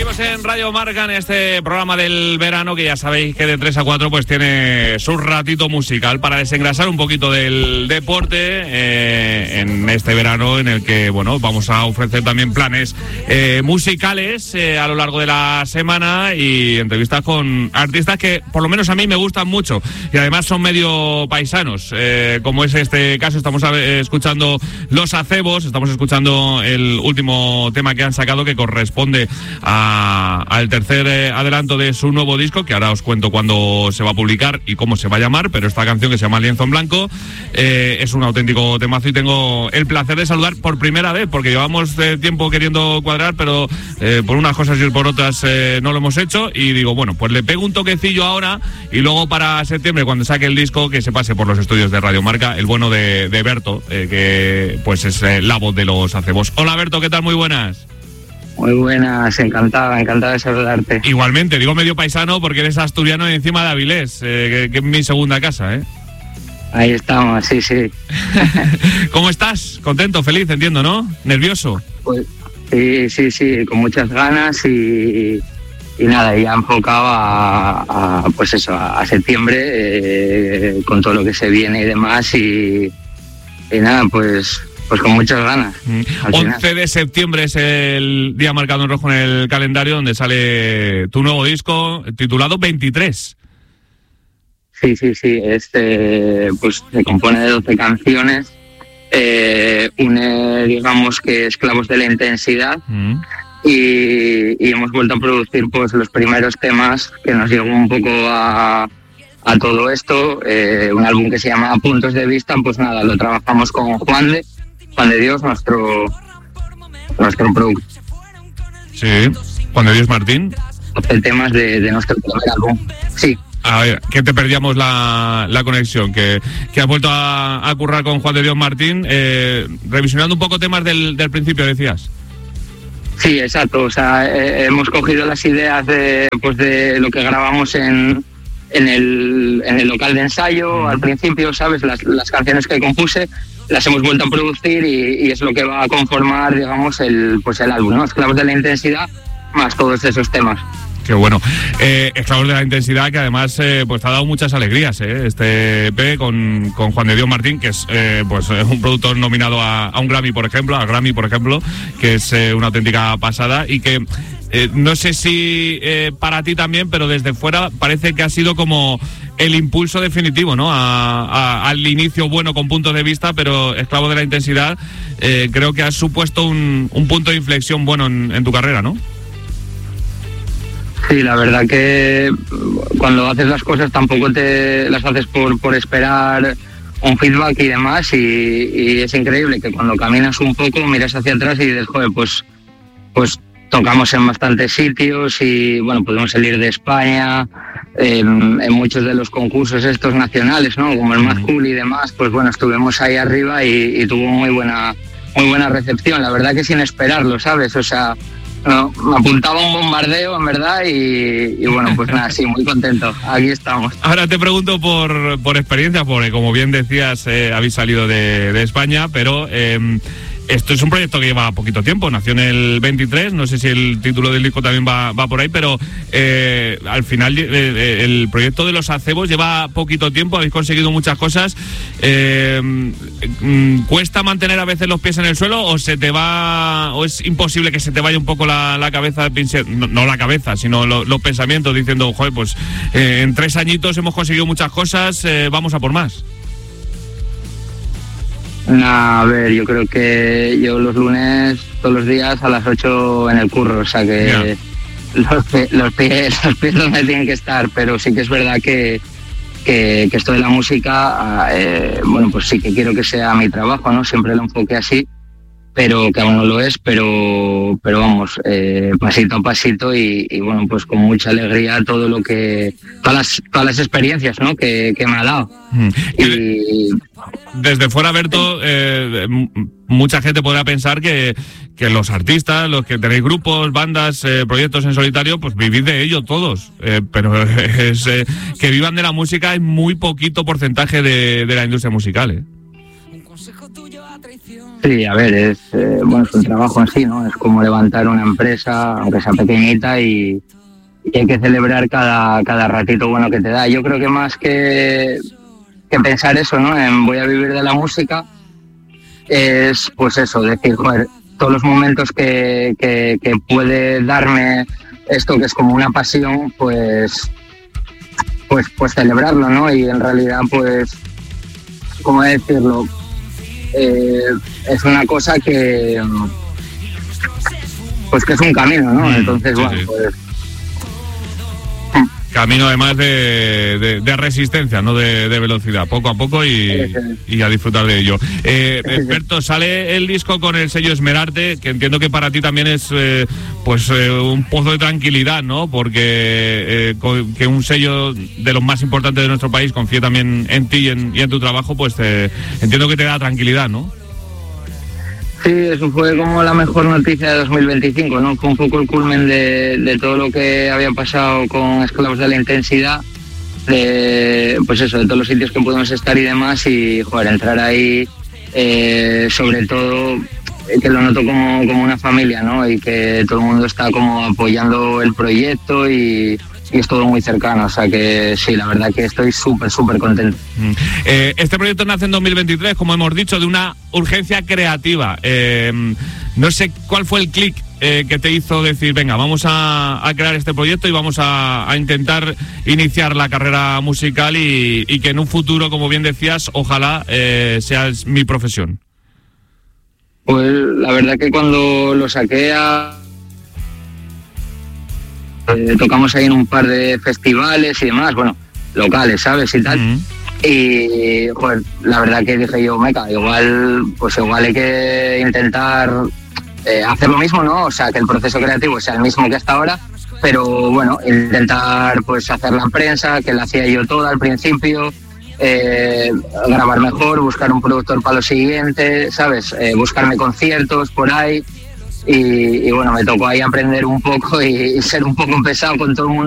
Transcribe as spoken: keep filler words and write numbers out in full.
Seguimos en Radio Marca en este programa del verano que ya sabéis que de tres a cuatro pues tiene su ratito musical para desengrasar un poquito del deporte eh, en este verano en el que bueno vamos a ofrecer también planes eh, musicales eh, a lo largo de la semana y entrevistas con artistas que por lo menos a mí me gustan mucho y además son medio paisanos eh, como es este caso. Estamos eh, escuchando Los Acebos, estamos escuchando el último tema que han sacado que corresponde A, al tercer eh, adelanto de su nuevo disco, que ahora os cuento cuándo se va a publicar y cómo se va a llamar, pero esta canción que se llama Lienzo en Blanco eh, es un auténtico temazo y tengo el placer de saludar por primera vez, porque llevamos eh, tiempo queriendo cuadrar, pero eh, por unas cosas y por otras eh, no lo hemos hecho y digo, bueno, pues le pego un toquecillo ahora y luego para septiembre, cuando saque el disco, que se pase por los estudios de Radio Marca, el bueno de, de Berto, eh, que pues es eh, la voz de Los Acebos. Hola Berto, ¿qué tal? Muy buenas. Muy buenas, encantada, encantada de saludarte. Igualmente, digo medio paisano porque eres asturiano y encima de Avilés, eh, que, que es mi segunda casa, ¿eh? Ahí estamos, sí, sí. ¿Cómo estás? Contento, feliz, entiendo, ¿no? ¿Nervioso? Pues sí, sí, sí, con muchas ganas y, y nada, ya enfocado a, a pues eso, a, a septiembre, eh, con todo lo que se viene y demás y, y nada, pues... Pues con muchas ganas. once de septiembre es el día marcado en rojo en el calendario donde sale tu nuevo disco titulado veintitrés. Sí, sí, sí. Este pues se compone de doce canciones. Eh, une, digamos que Esclavos de la Intensidad. Mm. Y, y hemos vuelto a producir pues los primeros temas que nos llegó un poco a... a todo esto. Eh, un álbum que se llama Puntos de Vista. Pues nada, lo trabajamos con Juan de Juan de Dios, nuestro nuestro productor. Sí, Juan de Dios Martín. El tema es de, de nuestro primer álbum. Sí. A ver, que te perdíamos la, la conexión, que, que has vuelto a, a currar con Juan de Dios Martín, eh, revisionando un poco temas del, del principio, decías. Sí, exacto. O sea, eh, hemos cogido las ideas de, pues de lo que grabamos en, en, el, en el local de ensayo, mm. al principio, ¿sabes? Las, las canciones que compuse las hemos vuelto a producir y, y es lo que va a conformar, digamos, el pues el álbum, ¿no? Esclavos de la Intensidad, más todos esos temas. Qué bueno. Eh, Esclavos de la Intensidad, que además eh, pues te ha dado muchas alegrías, ¿eh? Este E P con, con Juan de Dios Martín, que es eh, pues un productor nominado a, a un Grammy, por ejemplo, a Grammy, por ejemplo, que es eh, una auténtica pasada y que eh, no sé si eh, para ti también, pero desde fuera parece que ha sido como el impulso definitivo, ¿no? A, a, al inicio bueno con puntos de vista, pero Esclavos de la Intensidad eh, creo que ha supuesto un, un punto de inflexión bueno en, en tu carrera, ¿no? Sí, la verdad que cuando haces las cosas tampoco te las haces por, por esperar un feedback y demás y, y es increíble que cuando caminas un poco miras hacia atrás y dices, joder, pues, pues tocamos en bastantes sitios y bueno, pudimos salir de España en, en muchos de los concursos estos nacionales, ¿no? Como el Mad Cool y demás, pues bueno, estuvimos ahí arriba y, y tuvo muy buena, muy buena recepción, la verdad que sin esperarlo, ¿sabes? O sea, no, me apuntaba un bombardeo, en verdad, y, y bueno, pues nada, sí, muy contento. Aquí estamos. Ahora te pregunto por, por experiencia, porque como bien decías, eh, habéis salido de, de España, pero eh, esto es un proyecto que lleva poquito tiempo, nació en el veintitrés, no sé si el título del disco también va, va por ahí, pero eh, al final eh, el proyecto de Los Acebos lleva poquito tiempo, habéis conseguido muchas cosas. Eh, ¿Cuesta mantener a veces los pies en el suelo o se te va, o es imposible que se te vaya un poco la, la cabeza, no, no la cabeza, sino lo, los pensamientos diciendo, joder, pues eh, en tres añitos hemos conseguido muchas cosas, eh, vamos a por más? A ver, yo creo que yo los lunes, todos los días a las ocho en el curro, o sea que yeah. los, pies, los, pies, los pies donde tienen que estar, pero sí que es verdad que, que, que esto de la música, eh, bueno, pues sí que quiero que sea mi trabajo, ¿no? Siempre lo enfoqué así, pero que aún no lo es, pero pero vamos, eh, pasito a pasito y, y bueno, pues con mucha alegría todo lo que, todas las, todas las experiencias, ¿no? que, que me ha dado. Mm. Y desde fuera, Berto, eh, mucha gente podrá pensar que, que los artistas, los que tenéis grupos, bandas, eh, proyectos en solitario, pues vivís de ello todos, eh, pero es, eh, que vivan de la música es muy poquito porcentaje de, de la industria musical, ¿eh? Sí, a ver, es eh, bueno, es un trabajo en sí, ¿no? Es como levantar una empresa, aunque sea pequeñita, y, y hay que celebrar cada, cada ratito bueno que te da. Yo creo que más que, que pensar eso, ¿no? En voy a vivir de la música, es pues eso, decir, joder, todos los momentos que, que, que puede darme esto, que es como una pasión, pues, pues, pues celebrarlo, ¿no? Y en realidad, pues, ¿cómo decirlo? Eh, es una cosa que pues que es un camino, ¿no? Entonces, sí, bueno, sí. pues camino además de, de, de resistencia, no de, de velocidad, poco a poco y, sí, sí. y a disfrutar de ello. Eh, Sí, sí. Berto, sale el disco con el sello Esmerarte, que entiendo que para ti también es eh, pues eh, un pozo de tranquilidad, ¿no? Porque eh, con, que un sello de los más importantes de nuestro país confíe también en ti y en, y en tu trabajo, pues eh, entiendo que te da tranquilidad, ¿no? sí, eso fue como la mejor noticia de dos mil veinticinco, ¿no? Fue un poco el culmen de, de todo lo que había pasado con Esclavos de la Intensidad, de, pues eso, de todos los sitios que podemos estar y demás, y, joder, entrar ahí, eh, sobre todo, eh, que lo noto como, como una familia, ¿no? Y que todo el mundo está como apoyando el proyecto y, y es todo muy cercano, o sea que sí, la verdad que estoy súper, súper contento. Mm. Eh, este proyecto nace en dos mil veintitrés, como hemos dicho, de una urgencia creativa. Eh, no sé cuál fue el clic eh, que te hizo decir, venga, vamos a, a crear este proyecto y vamos a, a intentar iniciar la carrera musical y, y que en un futuro, como bien decías, ojalá eh, seas mi profesión. Pues la verdad que cuando lo saqué a... Eh, tocamos ahí en un par de festivales y demás, bueno, locales, ¿sabes? Y tal. Mm. Y, joder, la verdad que dije yo, meca, igual, pues igual hay que intentar eh, hacer lo mismo, ¿no? O sea, que el proceso creativo sea el mismo que hasta ahora, pero bueno, intentar pues hacer la prensa, que la hacía yo toda al principio, eh, grabar mejor, buscar un productor para lo siguiente, ¿sabes? Eh, buscarme conciertos por ahí. Y, y bueno, me tocó ahí aprender un poco y, y ser un poco pesado con todo el mundo.